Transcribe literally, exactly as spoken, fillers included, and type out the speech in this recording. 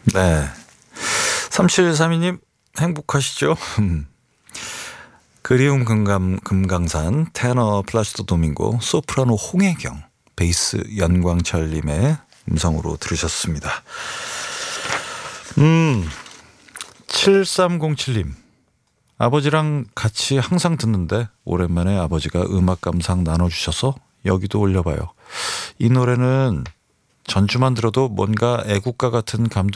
네. 삼칠삼이 님 행복하시죠? 그리움 금강, 금강산 테너 플라시도 도밍고 소프라노 홍혜경 베이스 연광철님의 음성으로 들으셨습니다. 음 칠삼공칠 님 아버지랑 같이 항상 듣는데 오랜만에 아버지가 음악 감상 나눠주셔서 여기도 올려봐요. 이 노래는 전주만 들어도 뭔가 애국가 같은 감동